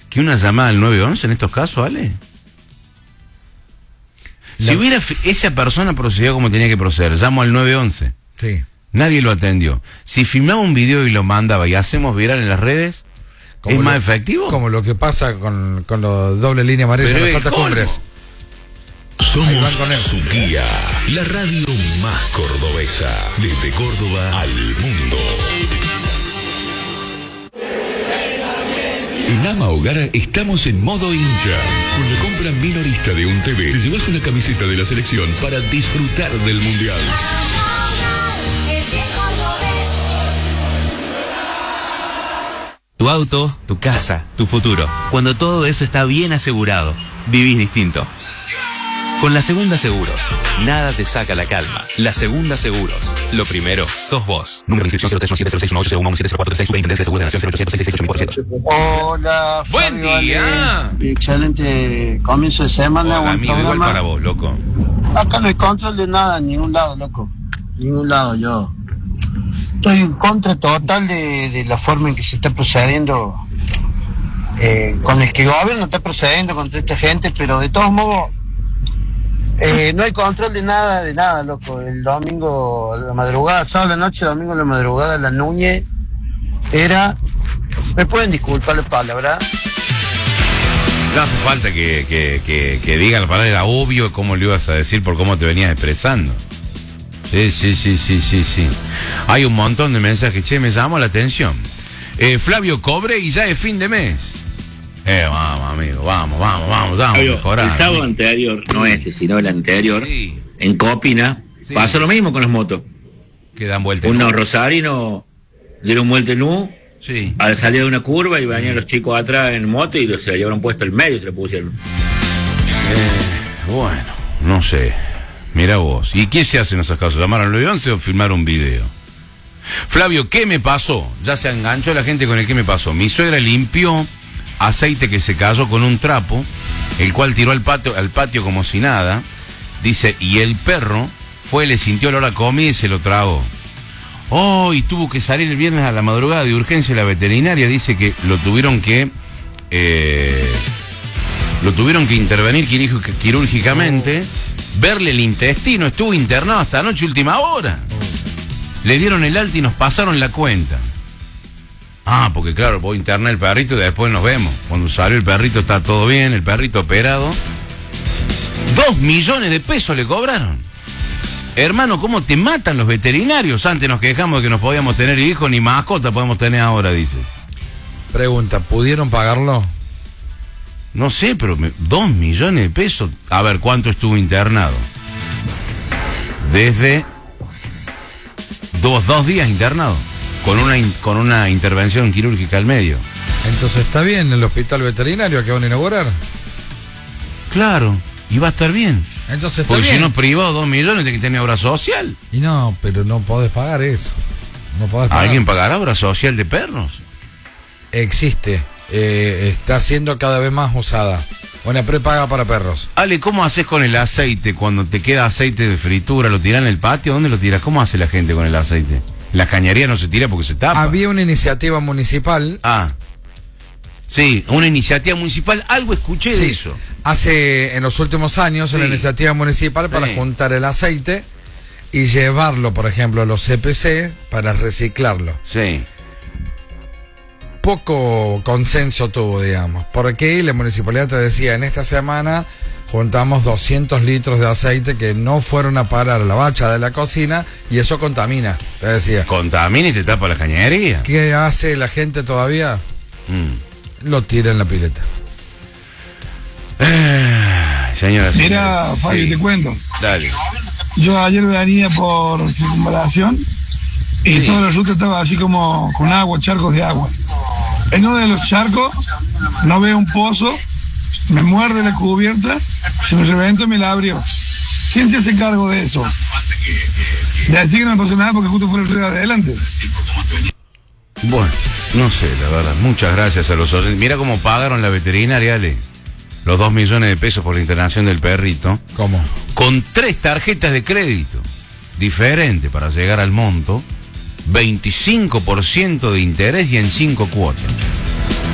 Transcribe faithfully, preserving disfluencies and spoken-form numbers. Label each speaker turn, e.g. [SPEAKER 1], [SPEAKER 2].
[SPEAKER 1] que una llamada al nueve once en estos casos, ¿vale? La... Si hubiera esa persona procedió como tenía que proceder, llamo al nueve once.
[SPEAKER 2] Sí.
[SPEAKER 1] Nadie lo atendió. Si filmaba un video y lo mandaba y hacemos viral en las redes, ¿es
[SPEAKER 2] lo,
[SPEAKER 1] más efectivo?
[SPEAKER 2] Como lo que pasa con, con los doble línea amarilla en las altas cumbres.
[SPEAKER 3] Somos su guía, la radio más cordobesa, desde Córdoba al mundo. En Ama Hogar estamos en modo hincha. Con la compra minorista de un T V, te llevas una camiseta de la selección para disfrutar del mundial.
[SPEAKER 4] Tu auto, tu casa, tu futuro. Cuando todo eso está bien asegurado, vivís distinto. Con La Segunda Seguros, nada te saca la calma. La Segunda Seguros, lo primero sos vos. Número de inscripción cero tres uno siete cero seis uno ocho cero uno siete cero cuatro tres seis, Superintendencia de Seguros de la Nación cero ochocientos seis seis ocho seis ocho.
[SPEAKER 5] Hola,
[SPEAKER 1] buen día.
[SPEAKER 5] Excelente comienzo de semana.
[SPEAKER 1] Hola, amigo, igual para vos, loco.
[SPEAKER 5] Acá no hay control de nada en ningún lado, loco. Ningún lado, yo estoy en contra total de, de la forma en que se está procediendo, eh, con el que el gobierno está procediendo contra esta gente, pero de todos modos eh, no hay control de nada, de nada, loco. El domingo a la madrugada, sábado a la noche, domingo a la madrugada, la Núñez era, me pueden disculpar la palabra.
[SPEAKER 1] No hace falta que, que, que, que digan la palabra, era obvio cómo lo ibas a decir por cómo te venías expresando. Sí, sí, sí, sí, sí, sí. Hay un montón de mensajes, che, me llamó la atención. Eh, Flavio, cobre y ya es fin de mes. Eh, vamos, amigo, vamos, vamos, vamos, vamos a mejorar.
[SPEAKER 6] El sábado anterior, no este, sino el anterior, sí. En Copina, sí. Pasó lo mismo con las motos.
[SPEAKER 1] Que dan vuelta.
[SPEAKER 6] Unos rosarinos dieron vuelta en U,
[SPEAKER 1] sí.
[SPEAKER 6] Al salir de una curva y venían los chicos atrás en moto y se llevaron puesto el medio y se lo pusieron.
[SPEAKER 1] Eh, bueno, no sé. Mira vos. ¿Y qué se hace en esos casos? ¿Llamar al nueve once o filmar un video? Flavio, ¿qué me pasó? Ya se enganchó la gente con el qué me pasó. Mi suegra limpió aceite que se cayó con un trapo, el cual tiró al patio, al patio como si nada. Dice, y el perro fue, le sintió el olor a comida y se lo tragó. Oh, y tuvo que salir el viernes a la madrugada de urgencia a la veterinaria. Dice que lo tuvieron que... Eh, lo tuvieron que intervenir quirúrgicamente... Verle el intestino, estuvo internado hasta anoche última hora. Le dieron el alta y nos pasaron la cuenta. Ah, porque claro, voy a internar el perrito y después nos vemos. Cuando salió el perrito está todo bien, el perrito operado. Dos millones de pesos le cobraron. Hermano, ¿cómo te matan los veterinarios? Antes nos quejamos de que no podíamos tener hijos, ni mascota podemos tener ahora, dice.
[SPEAKER 2] Pregunta, ¿pudieron pagarlo?
[SPEAKER 1] No sé, pero me, dos millones de pesos. A ver, ¿cuánto estuvo internado? Desde dos, dos días internado, con una, con una intervención quirúrgica al medio.
[SPEAKER 2] Entonces está bien el hospital veterinario que van a inaugurar.
[SPEAKER 1] Claro, y va a estar bien.
[SPEAKER 2] Entonces está
[SPEAKER 1] Porque
[SPEAKER 2] bien.
[SPEAKER 1] Si no privado dos millones de que tener obra social.
[SPEAKER 2] Y no, pero no podés pagar eso. No podés pagar.
[SPEAKER 1] ¿Alguien pagará obra social de perros?
[SPEAKER 2] Existe. Eh, está siendo cada vez más usada. Una prepaga para perros.
[SPEAKER 1] Ale, ¿cómo haces con el aceite cuando te queda aceite de fritura? ¿Lo tiran en el patio? ¿Dónde lo tiras? ¿Cómo hace la gente con el aceite? La cañería no se tira porque se tapa.
[SPEAKER 2] Había una iniciativa municipal.
[SPEAKER 1] Ah. Sí, una iniciativa municipal. Algo escuché
[SPEAKER 2] sí,
[SPEAKER 1] de eso.
[SPEAKER 2] Hace, en los últimos años, sí. Una iniciativa municipal para sí. juntar el aceite y llevarlo, por ejemplo, a los C P C para reciclarlo.
[SPEAKER 1] Sí.
[SPEAKER 2] Poco consenso tuvo, digamos, porque la municipalidad te decía, en esta semana juntamos doscientos litros de aceite que no fueron a parar a la bacha de la cocina y eso contamina, te decía.
[SPEAKER 1] Contamina y te tapa la cañería.
[SPEAKER 2] ¿Qué hace la gente todavía? Mm. Lo tira en la pileta.
[SPEAKER 1] Eh, señora,
[SPEAKER 7] Mira, Fabio, sí. Te cuento.
[SPEAKER 1] Dale.
[SPEAKER 7] Yo ayer venía por circunvalación y sí. Toda la ruta estaba así como con agua, charcos de agua. En uno de los charcos no veo un pozo, me muerde la cubierta, se me reventó y me la abrió. ¿Quién se hace cargo de eso? De decir que no me pasó nada porque justo fue el río de adelante.
[SPEAKER 1] Bueno, no sé, la verdad. Muchas gracias a los oyentes. Mira cómo pagaron la veterinaria, Ale. Los dos millones de pesos por la internación del perrito.
[SPEAKER 2] ¿Cómo?
[SPEAKER 1] Con tres tarjetas de crédito diferentes para llegar al monto. veinticinco por ciento de interés y en cinco cuotas.